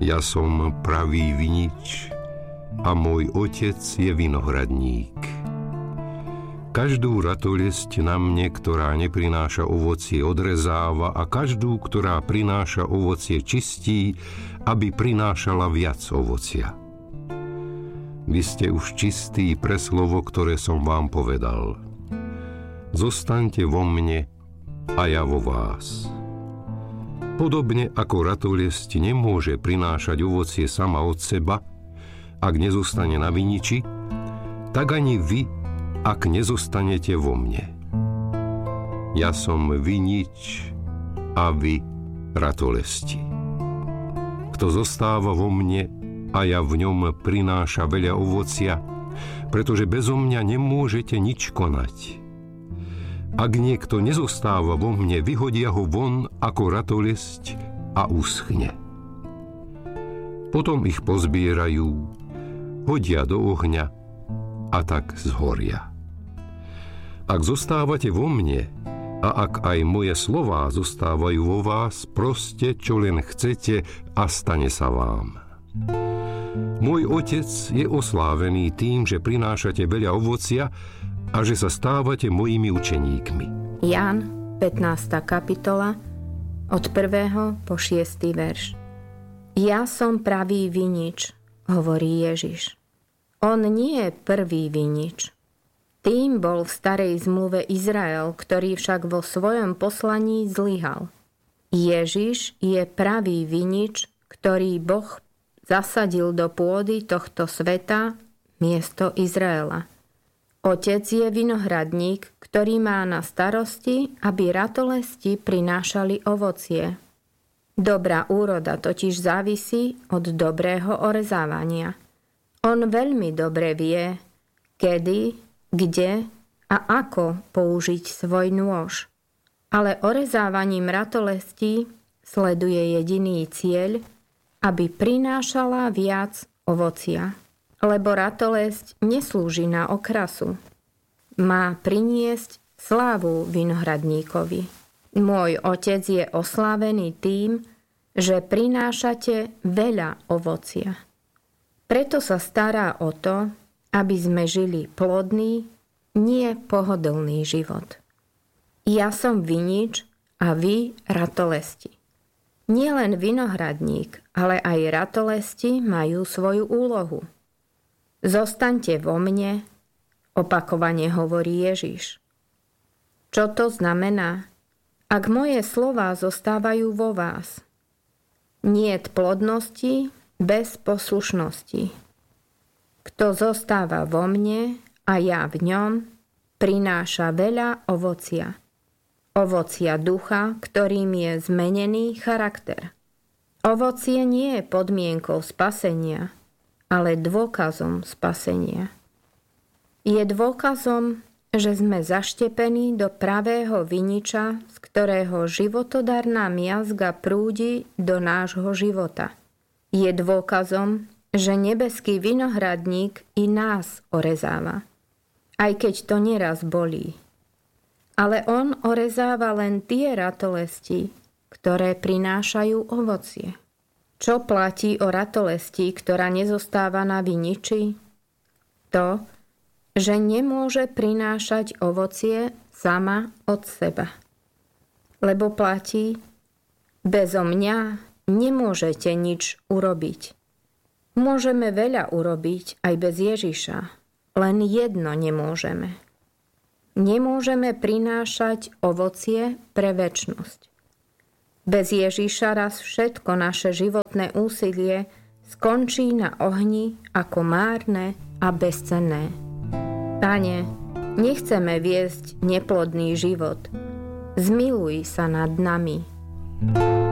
Ja som pravý vinič a môj otec je vinohradník. Každú ratolesť na mne, ktorá neprináša ovocie, odrezáva a každú, ktorá prináša ovocie, čistí, aby prinášala viac ovocia. Vy ste už čistí pre slovo, ktoré som vám povedal. Zostaňte vo mne a ja vo vás. Podobne ako ratolesť nemôže prinášať ovocie sama od seba, ak nezostane na viniči, tak ani vy, ak nezostanete vo mne. Ja som vinič a vy ratolesti. Kto zostáva vo mne a ja v ňom, prináša veľa ovocia, pretože bezo mňa nemôžete nič konať. Ak niekto nezostáva vo mne, vyhodia ho von ako ratolesť a uschne. Potom ich pozbierajú, hodia do ohňa a tak zhoria. Ak zostávate vo mne a ak aj moje slová zostávajú vo vás, proste, čo len chcete a stane sa vám. Môj otec je oslávený tým, že prinášate veľa ovocia a že sa stávate mojimi učeníkmi. Ján, 15. kapitola, od 1. po 6. verš. Ja som pravý vinič, hovorí Ježiš. On nie je prvý vinič. Tým bol v starej zmluve Izrael, ktorý však vo svojom poslaní zlyhal. Ježiš je pravý vinič, ktorý Boh zasadil do pôdy tohto sveta miesto Izraela. Otec je vinohradník, ktorý má na starosti, aby ratolesti prinášali ovocie. Dobrá úroda totiž závisí od dobrého orezávania. On veľmi dobre vie, kedy, kde a ako použiť svoj nôž. Ale orezávaním ratolestí sleduje jediný cieľ, aby prinášala viac ovocia. Lebo ratolesť neslúži na okrasu. Má priniesť slávu vinohradníkovi. Môj otec je oslávený tým, že prinášate veľa ovocia. Preto sa stará o to, aby sme žili plodný, nie pohodlný život. Ja som vinič a vy ratolesti. Nielen vinohradník, ale aj ratolesti majú svoju úlohu. Zostaňte vo mne, opakovane hovorí Ježiš. Čo to znamená? Ak moje slová zostávajú vo vás, niet plodnosti bez poslušnosti. Kto zostáva vo mne a ja v ňom, prináša veľa ovocia. Ovocia ducha, ktorým je zmenený charakter. Ovocie nie je podmienkou spasenia, ale dôkazom spasenia. Je dôkazom, že sme zaštepení do pravého viniča, z ktorého životodarná miazga prúdi do nášho života. Je dôkazom, že nebeský vinohradník i nás orezáva. Aj keď to neraz bolí. Ale on orezáva len tie ratolesti, ktoré prinášajú ovocie. Čo platí o ratolesti, ktorá nezostáva na viniči? To, že nemôže prinášať ovocie sama od seba. Lebo platí, bezo mňa nemôžete nič urobiť. Môžeme veľa urobiť aj bez Ježiša, len jedno nemôžeme. Nemôžeme prinášať ovocie pre večnosť. Bez Ježiša raz všetko naše životné úsilie skončí na ohni ako márne a bezcenné. Pane, nechceme viesť neplodný život. Zmiluj sa nad nami.